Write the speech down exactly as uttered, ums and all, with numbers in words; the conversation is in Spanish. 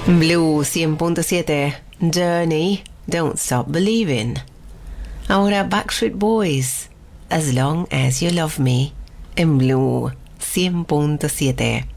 Blue cien punto siete, Journey, Don't Stop Believing. Ahora Backstreet Boys, As Long As You Love Me, en Blue cien punto siete.